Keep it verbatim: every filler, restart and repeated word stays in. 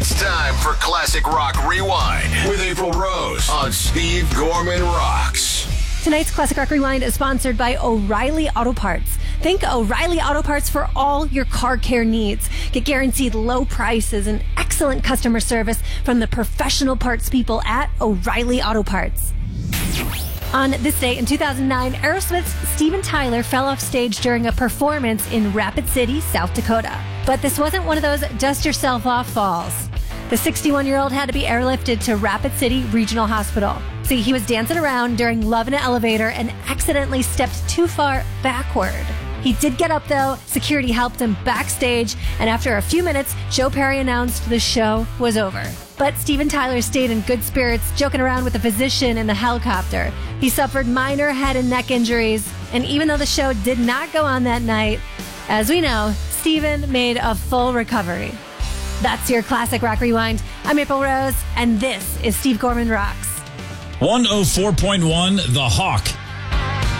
It's time for Classic Rock Rewind with April Rose on Steve Gorman Rocks. Tonight's Classic Rock Rewind is sponsored by O'Reilly Auto Parts. Think O'Reilly Auto Parts for all your car care needs. Get guaranteed low prices and excellent customer service from the professional parts people at O'Reilly Auto Parts. On this day in two thousand nine, Aerosmith's Steven Tyler fell off stage during a performance in Rapid City, South Dakota. But this wasn't one of those dust yourself off falls. The sixty-one-year-old had to be airlifted to Rapid City Regional Hospital. See, he was dancing around during Love in an Elevator and accidentally stepped too far backward. He did get up, though. Security helped him backstage, and after a few minutes, Joe Perry announced the show was over. But Steven Tyler stayed in good spirits, joking around with the physician in the helicopter. He suffered minor head and neck injuries, and even though the show did not go on that night, as we know, Steven made a full recovery. That's your Classic Rock Rewind. I'm April Rose, and this is Steve Gorman Rocks. one oh four point one The Hawk